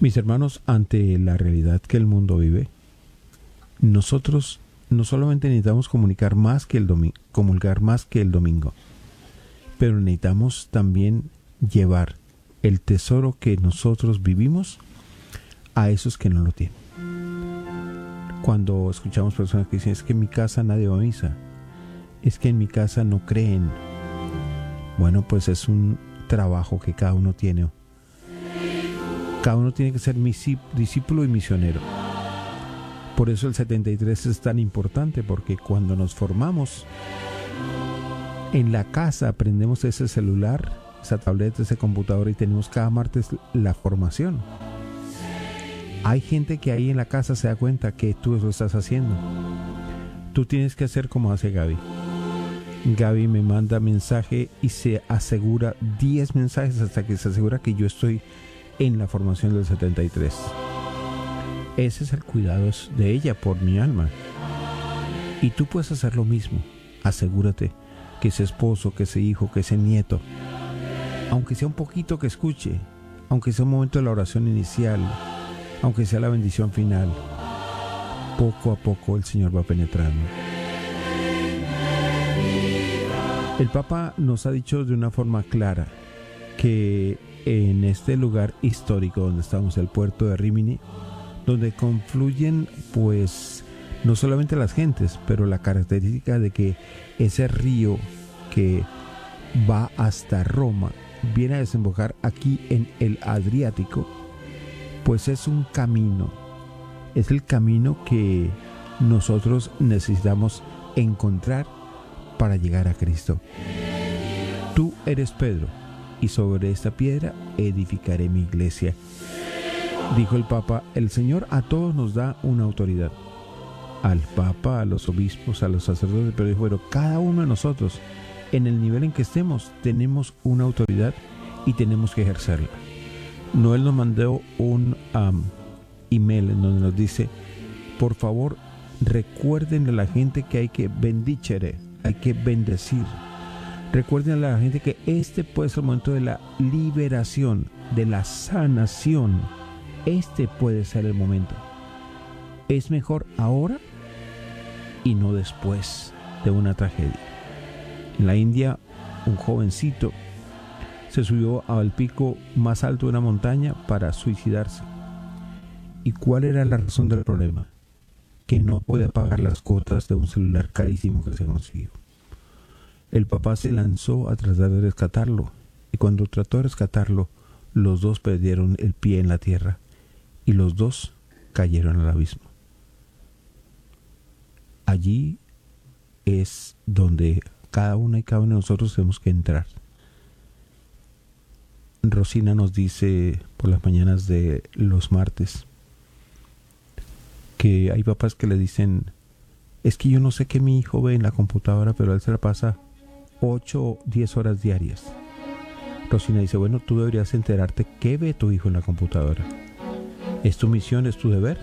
Mis hermanos, ante la realidad que el mundo vive, nosotros no solamente necesitamos comulgar más que el domingo, pero necesitamos también llevar el tesoro que nosotros vivimos a esos que no lo tienen. Cuando escuchamos personas que dicen, es que en mi casa nadie va a misa, es que en mi casa no creen. Bueno, pues es un trabajo que cada uno tiene. Cada uno tiene que ser discípulo y misionero. Por eso el 73 es tan importante, porque cuando nos formamos en la casa, aprendemos ese celular, esa tableta, ese computador, y tenemos cada martes la formación. Hay gente que ahí en la casa se da cuenta que tú lo estás haciendo. Tú tienes que hacer como hace Gaby. Gaby me manda mensaje y se asegura 10 mensajes hasta que se asegura que yo estoy en la formación del 73. Ese es el cuidado de ella por mi alma. Y tú puedes hacer lo mismo. Asegúrate que ese esposo, que ese hijo, que ese nieto, aunque sea un poquito que escuche, aunque sea un momento de la oración inicial, aunque sea la bendición final, poco a poco el Señor va penetrando. El Papa nos ha dicho de una forma clara que en este lugar histórico donde estamos, el puerto de Rímini, donde confluyen pues no solamente las gentes, pero la característica de que ese río que va hasta Roma viene a desembocar aquí en el Adriático, pues es un camino, es el camino que nosotros necesitamos encontrar para llegar a Cristo. Tú eres Pedro, y sobre esta piedra edificaré mi iglesia. Dijo el Papa, el Señor a todos nos da una autoridad. Al Papa, a los obispos, a los sacerdotes, pero dijo, bueno, cada uno de nosotros, en el nivel en que estemos, tenemos una autoridad y tenemos que ejercerla. Noel nos mandó un email en donde nos dice, por favor, recuerden a la gente que hay que bendicere, hay que bendecir. Recuerden a la gente que este puede ser el momento de la liberación, de la sanación. Este puede ser el momento. Es mejor ahora y no después de una tragedia. En la India, un jovencito se subió al pico más alto de una montaña para suicidarse. ¿Y cuál era la razón del problema? Que no puede pagar las cuotas de un celular carísimo que se consiguió. El papá se lanzó a tratar de rescatarlo, y cuando trató de rescatarlo, los dos perdieron el pie en la tierra y los dos cayeron al abismo. Allí es donde cada uno y cada uno de nosotros tenemos que entrar. Rosina nos dice por las mañanas de los martes que hay papás que le dicen, es que yo no sé qué mi hijo ve en la computadora, pero él se la pasa 8 o 10 horas diarias. Rosina dice, bueno, tú deberías enterarte qué ve tu hijo en la computadora. Es tu misión, es tu deber.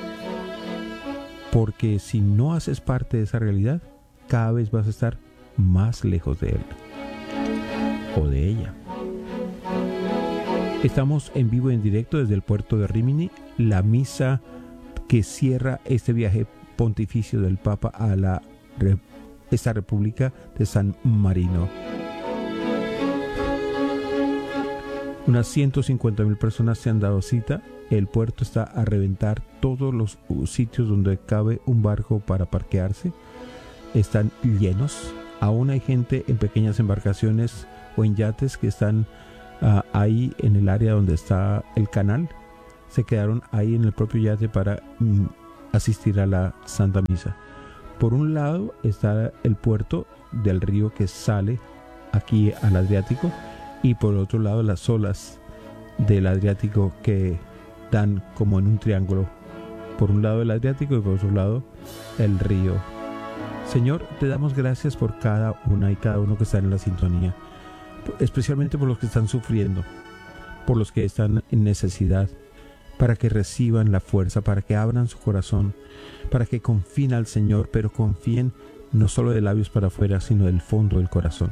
Porque si no haces parte de esa realidad, cada vez vas a estar más lejos de él o de ella. Estamos en vivo y en directo desde el puerto de Rímini, la misa que cierra este viaje pontificio del Papa a esta República de San Marino. Unas 150,000 personas se han dado cita. El puerto está a reventar. Todos los sitios donde cabe un barco para parquearse están llenos. Aún hay gente en pequeñas embarcaciones o en yates que están ahí en el área donde está el canal. Se quedaron ahí en el propio yate para asistir a la Santa Misa. Por un lado está el puerto del río que sale aquí al Adriático, y por otro lado las olas del Adriático que dan como en un triángulo. Por un lado el Adriático y por otro lado el río. Señor, te damos gracias por cada una y cada uno que está en la sintonía, especialmente por los que están sufriendo, por los que están en necesidad, para que reciban la fuerza, para que abran su corazón, para que confíen al Señor, pero confíen no solo de labios para afuera, sino del fondo del corazón.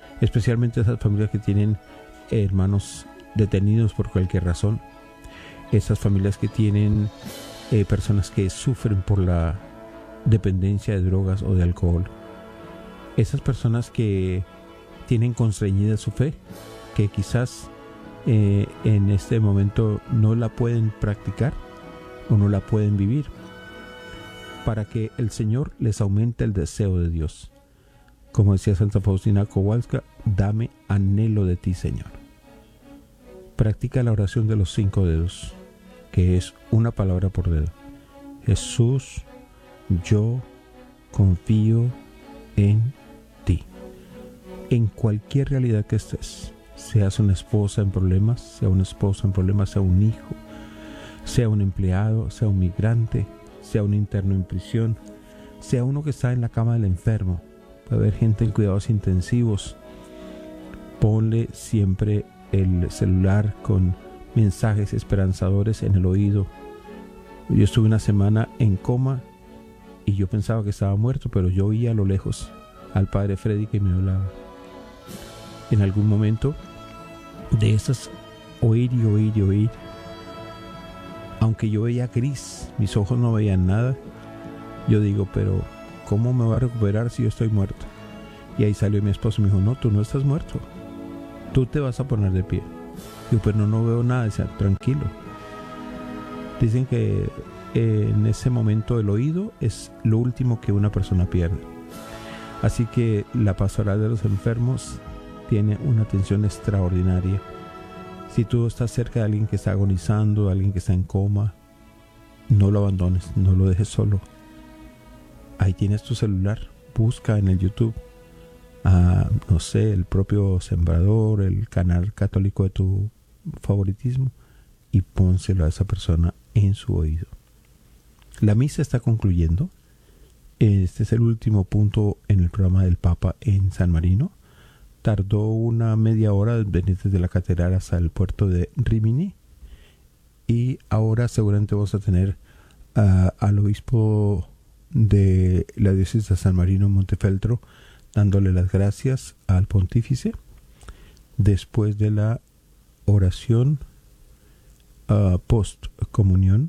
Especialmente esas familias que tienen hermanos detenidos por cualquier razón, esas familias que tienen personas que sufren por la dependencia de drogas o de alcohol, esas personas que tienen constreñida su fe, que quizás en este momento no la pueden practicar o no la pueden vivir, para que el Señor les aumente el deseo de Dios. Como decía Santa Faustina Kowalska, dame anhelo de ti, Señor. Practica la oración de los 5 dedos, que es una palabra por dedo. Jesús, yo confío en ti. En cualquier realidad que estés, seas una esposa en problemas, sea un esposo en problemas, sea un hijo, sea un empleado, sea un migrante, sea un interno en prisión, sea uno que está en la cama del enfermo, puede haber gente en cuidados intensivos, ponle siempre el celular con mensajes esperanzadores en el oído. Yo estuve una semana en coma y yo pensaba que estaba muerto, pero yo oía a lo lejos al padre Freddy que me hablaba. En algún momento de esas, oír y oír y oír, aunque yo veía gris, mis ojos no veían nada, yo digo, pero ¿cómo me va a recuperar si yo estoy muerto? Y ahí salió mi esposo y me dijo, no, tú no estás muerto, tú te vas a poner de pie. Yo, pero no veo nada. Decía, tranquilo. Dicen que en ese momento el oído es lo último que una persona pierde. Así que la pastoral de los enfermos tiene una atención extraordinaria. Si tú estás cerca de alguien que está agonizando, alguien que está en coma, no lo abandones, no lo dejes solo. Ahí tienes tu celular, busca en el YouTube, no sé, el propio Sembrador, el canal católico de tu favoritismo, y pónselo a esa persona en su oído. La misa está concluyendo. Este es el último punto en el programa del Papa en San Marino. Tardó una media hora venir desde la catedral hasta el puerto de Rimini, y ahora seguramente vamos a tener al obispo de la diócesis de San Marino Montefeltro dándole las gracias al pontífice después de la oración post comunión.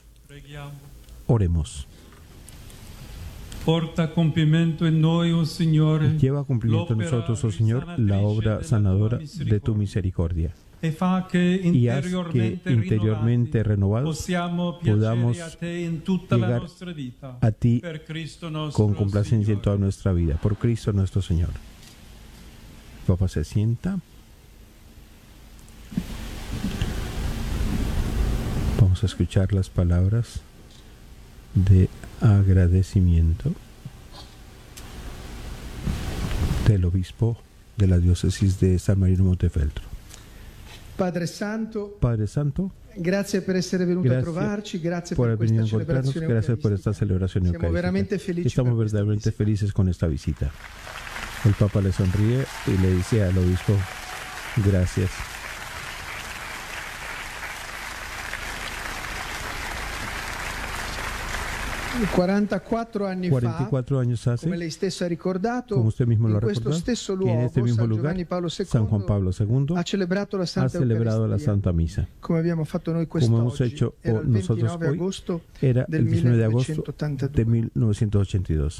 Oremos. Porta a compimento en noi, oh Signore, lleva a cumplimiento en nosotros, oh Señor, la obra sanadora de tu misericordia. Y haz que interiormente renovados podamos llegar a ti con complacencia en toda nuestra vida. Por Cristo nuestro Señor. El Papa se sienta. Vamos a escuchar las palabras de agradecimiento del obispo de la diócesis de San Marino Montefeltro. Padre Santo, grazie per essere venuto a trovarci, grazie per questa celebrazione eucaristica. Gracias por esta celebración eucarística. Estamos verdaderamente felices con esta visita. El Papa le sonríe y le dice al obispo, gracias. ...44 años hace, come lei stesso ha ricordato, como usted mismo lo ha recordado, que en este mismo lugar, San Juan Pablo II ha celebrado la Santa Misa. Como hemos hecho nosotros hoy, era el 19 de agosto de 1982.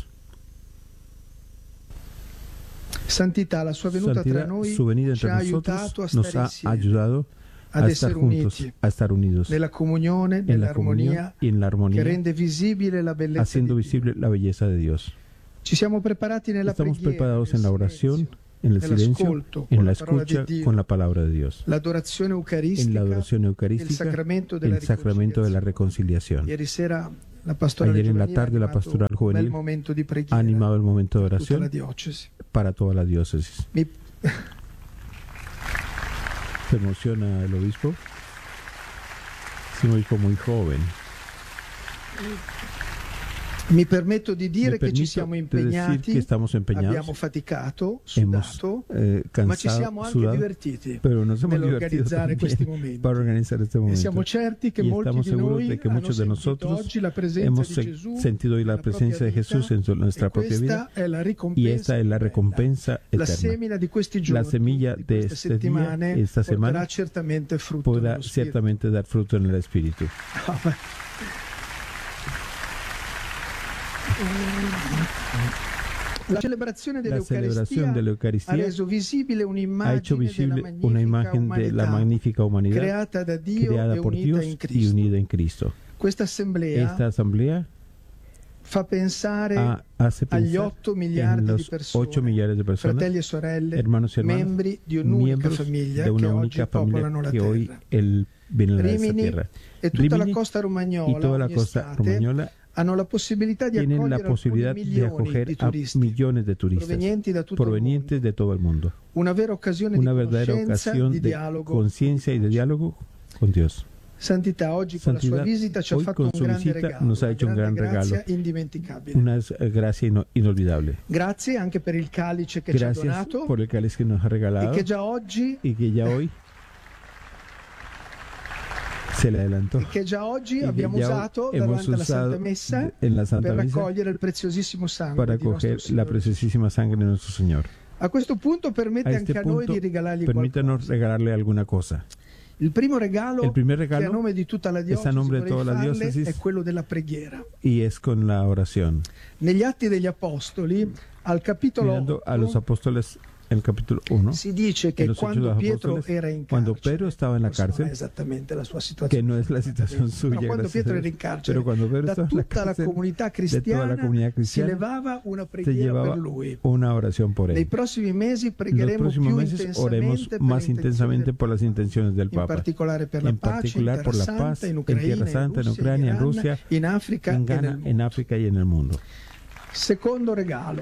Santità, la sua venuta tra noi, su venida entre nosotros nos ha ayudado a estar juntos, a estar unidos en la comunión y en la armonía que rende visible la belleza, haciendo visible la belleza de Dios. Estamos preparados en la oración, en el silencio, en la escucha con la palabra de Dios, en la adoración eucarística, el sacramento de la reconciliación. Ayer en la tarde la pastoral juvenil ha animado el momento de oración para toda la diócesis. Se emociona el obispo. Es un obispo muy joven. Mi permetto di dire che ci siamo impegnati, abbiamo faticato, sudato, ma ci siamo anche divertiti nell'organizzare questi momenti. E siamo certi che molti di noi hanno sentito oggi la presenza di Gesù la presencia de Jesús en nuestra propia vida, y esta es la recompensa eterna. La semilla di questi giorni, la semilla de este día, esta semana, podrá ciertamente dar fruto en el Espíritu. La celebrazione dell'Eucaristia ha reso visibile un'immagine della magnifica umanità creata da Dio e unita in Cristo. Questa assemblea fa pensare agli 8 miliardi di persone, fratelli e sorelle, hermanos y hermanos, membri di un'unica famiglia che oggi popolano la terra. Rimini e tutta la costa romagnola ogni estate hanno la possibilità di accogliere milioni di turisti provenienti da tutto il mondo. Una vera occasione di dialogo, conciencia y de diálogo con Dios. Santità, oggi con la sua visita ci ha fatto un grande regalo, nos ha hecho un gran regalo, indimenticabile. Una gracia inolvidable. Grazie anche per il calice che ci ha donato, por el cáliz que nos ha regalado, e che già oggi se le adelantó. E che già oggi abbiamo usato davanti alla Santa Messa per raccogliere il preziosissimo sangue di nostro Signore. La preciosísima sangre de nuestro Señor. A questo punto permette anche a noi di regalargli permítanos regalarle alguna cosa. Il primo regalo che a nome di tutta la diocesi è quello della preghiera. Y es con la oración. Negli Atti degli Apostoli, al capitolo 8, a los apóstoles, el capítulo 1, si dice che quando Pietro era in carcere, cuando Pedro estaba en la cárcel, non è esattamente la sua situazione, que no es la situación suya, però quando Pietro era in carcere, da tutta la comunità cristiana si levava una preghiera per lui. Una oración por él. Nei prossimi mesi pregheremo oremos más intensamente por las intenciones del Papa, in particolare per la pace in Tierra Santa, en Ucrania, en Rusia, in Africa, en Ghana, en África y en el mundo. Segundo regalo.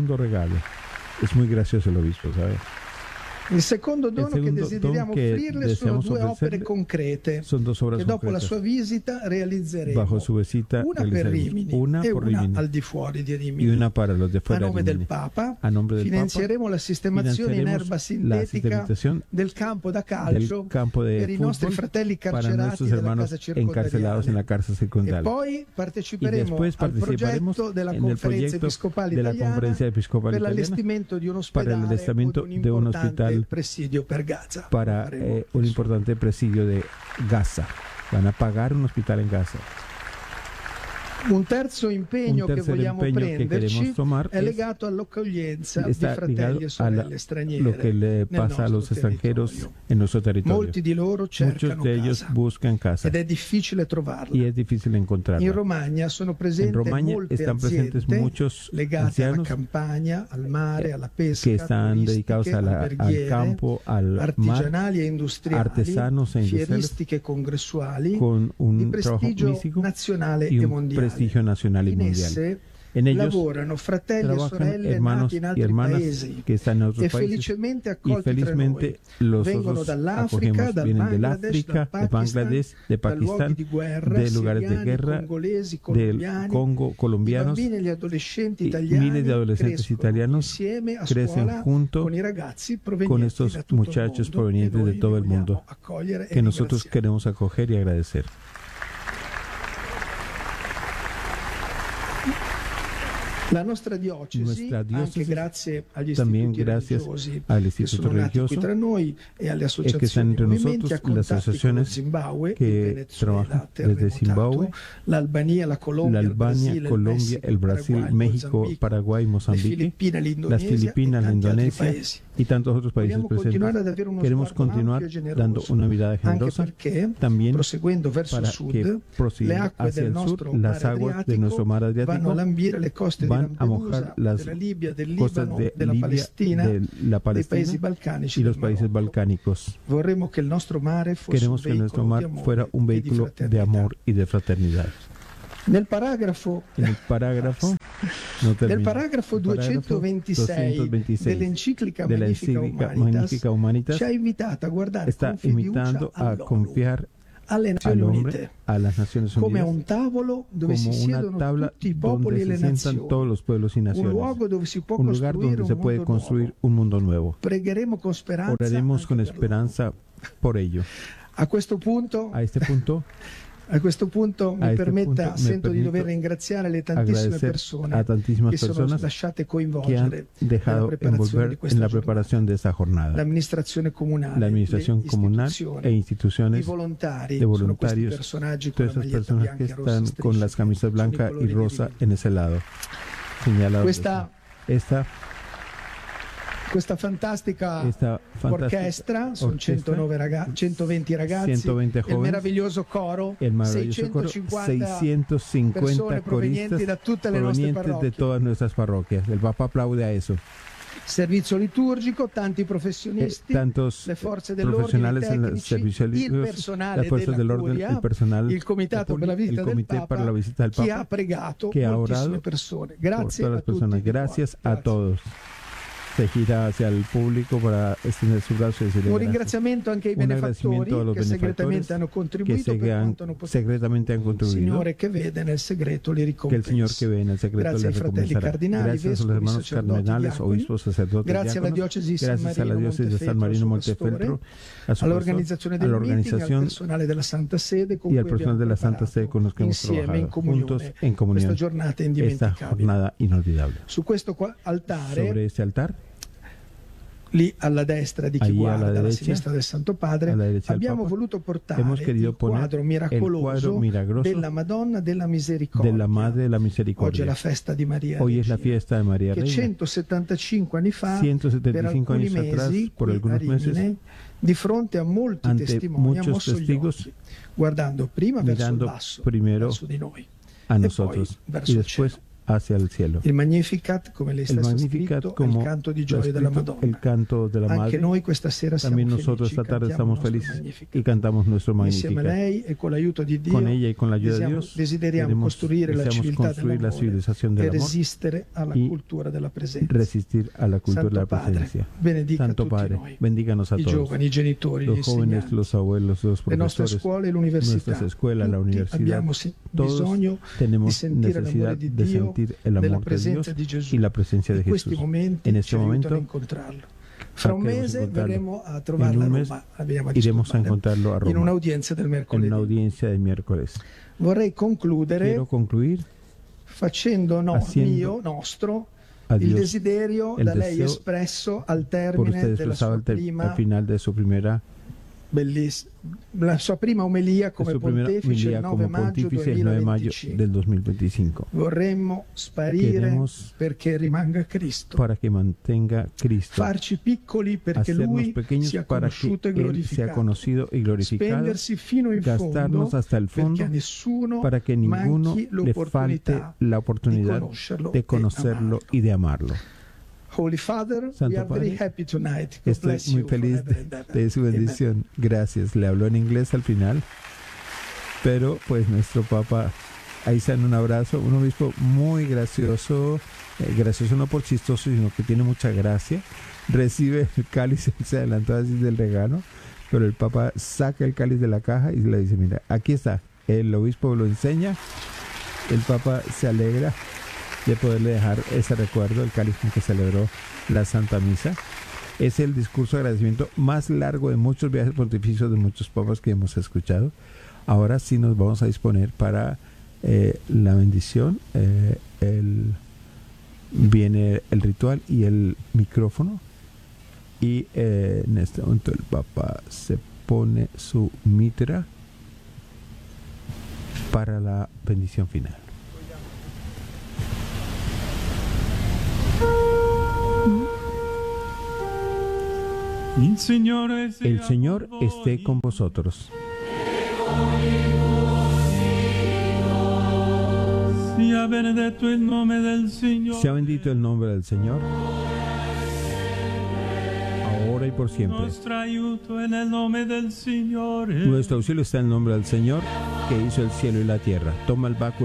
Es muy gracioso el obispo, ¿sabes? Il secondo dono che desideriamo offrirle sono due opere concrete che dopo la sua visita realizzeremo, una per Rimini e una al di fuori di Rimini. A nome del Papa finanzieremo la sistemazione in erba sintetica del campo da calcio per i nostri fratelli carcerati della casa circondariale, e poi parteciperemo al progetto della Conferenza Episcopale Italiana per l'allestimento di un ospedale o di un importante presidio per Gaza. Para un importante presidio de Gaza. Van a pagar un hospital en Gaza. Un terzo impegno che vogliamo prenderci è legato all'accoglienza di fratelli e sorelle stranieri. Lo que le pasa a los extranjeros en nuestro territorio. Molti di loro cercano casa ed è difficile trovarla. Y es difícil encontrarla. In Romagna sono presenti molte aziende legate alla campagna, al mare, alla pesca, que están dedicados al campo, al artigianali e industriali, fieristiche e congressuali, con un di prestigio nazionale e mondiale. Prestigio nacional y mundial. En ellos lavorano fratelli e sorelle nati in altri paesi que están en otros e países, felicemente accolti felizmente los vengono dall'Africa, vienen del África, de Bangladesh, de Pakistán, de lugares de guerra, del Congo, colombianos, y miles de adolescentes italianos crecen junto con estos muchachos provenientes de todo el mundo que nosotros queremos acoger y agradecer. La nostra diocesi, anche grazie agli istituti religiosi che sono nati qui tra noi e alle associazioni e movimenti, ha contatti con lo Zimbabwe, il Venezuela, terremotato, l'Albania, la Colombia, il Brasile, il Brasil, México, Paraguay, Mozambique, las Filipinas, la Indonesia y tantos otros países presentes. Queremos continuar dando una mirada generosa, también para que prosigamos hacia el sur, las aguas de nuestro mar Adriático van a mojar las costas de Libia, de la Palestina y los países balcánicos. Queremos que nuestro mar fuera un vehículo de amor y de fraternidad. Nel paragrafo 226 dell'enciclica Magnifica Humanitas ci ha invitato a guardare está invitando a confiar alle Nazioni Unite, a las Naciones Unidas, come a un tavolo dove si siedono tutti i popoli e le nazioni, todos los pueblos y naciones, un luogo dove si può un lugar donde se puede construir un mundo nuevo. Pregheremo con speranza, oraremos con esperanza por ello. A questo punto, mi permetta, sento di dover ringraziare le tantissime persone che sono lasciate coinvolgere nella preparazione di questa giornata. L'amministrazione comunale, e istituciones, i volontari, sono questi personaggi con la maglietta bianca e rossa, con las camisas blanca y rosa en ese lado. Questa fantastica orchestra, sono 120 ragazzi, 120 jóvenes, il meraviglioso coro, 650 persone provenienti da tutte le nostre parrocchie. De todas nuestras parroquias. El Papa aplaude a eso. Servizio liturgico, tanti professionisti, le forze dell'ordine, i tecnici, il personale della Curia, il comitato per la visita del Papa, chi ha pregato, moltissime persone. Grazie a tutti. Gracias a todos. Se gira hacia el público para extender su brazo y decirle un ringraziamento anche ai benefattori che segretamente hanno contribuito Signore che vede nel segreto li ricompensa. Grazie ai fratelli cardinali, vescovi, sacerdoti, diaconi. Grazie alla diocesi di San Marino Montefeltro, all'organizzazione del meeting, al personale della Santa Sede con cui abbiamo preparato insieme in comunione questa giornata indimenticabile. Su questo altare, lì alla destra di chi guarda, alla sinistra del Santo Padre, abbiamo voluto portare il quadro miracoloso della Madonna della Misericordia. Oggi è la festa di Maria Regina, che 175 anni fa, per alcuni mesi, di fronte a molti testimoni, ha mosso gli occhi, guardando prima verso il basso, verso di noi, e poi verso il cielo. Hacia el cielo. Il Magnificat, come lei stesso ha scritto, è il canto di gioia della Madonna. El canto de la Madre. Anche noi questa sera siamo También nosotros esta tarde estamos felices y cantamos nuestro Magnificat. Insieme a lei e con l'aiuto di Dio, con ella y con la ayuda de Dios, desideriamo costruire la civiltà dell'amore e resistere alla cultura della presenza. Resistir a la cultura de la presencia. Benedica Santo tutti Padre, noi, bendiganos a i todos, giovani, i genitori, los gli jóvenes, insegnanti, los abuelos, los le nostre profesores, scuole e l'università. nuestras escuelas, la universidad. Abbiamo bisogno di sentire l'amore di Dio, della presenza di Gesù, y la presencia de questi Jesús. momenti En este momento, a incontrarlo. Fra un mese verremo a trovarlo a Roma, iremos a encontrarlo a Roma, in un'udienza del mercoledì. En una audiencia del miércoles. Vorrei concludere facendo nostro il desiderio da lei espresso al termine della sua prima, al final de su primera, la sua prima omelia come pontefice il 9 maggio del 2025. Vorremmo sparire perché rimanga Cristo, para que mantenga Cristo, farci piccoli perché Lui sia conosciuto e glorificato, spendersi fino in fondo hasta el fondo, perché a nessuno para que ninguno le falte la oportunidad de conocerlo y de amarlo. Holy Father, Santo we are Padre, very happy tonight. estoy muy feliz de su bendición. Gracias. Le habló en inglés al final, pero pues nuestro Papa, ahí se dan un abrazo, un obispo muy gracioso, gracioso no por chistoso, sino que tiene mucha gracia. Recibe el cáliz, se adelantó así del regalo, pero el Papa saca el cáliz de la caja y le dice, mira, aquí está. El obispo lo enseña, el Papa se alegra de poderle dejar ese recuerdo, el cáliz con que celebró la Santa Misa. Es el discurso de agradecimiento más largo de muchos viajes pontificios de muchos papas que hemos escuchado. Ahora sí nos vamos a disponer para la bendición. Viene el ritual y el micrófono. Y en este momento el Papa se pone su mitra para la bendición final. El Señor esté con vosotros. Sea benedetto il nome del Signore. Sea bendito el nombre del Señor, ahora y por siempre. Nuestro auxilio está en el nombre del Señor, que hizo el cielo y la tierra. Toma el báculo